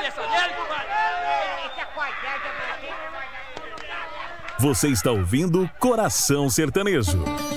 cabeça dele, compadre. Você está ouvindo Coração Sertanejo.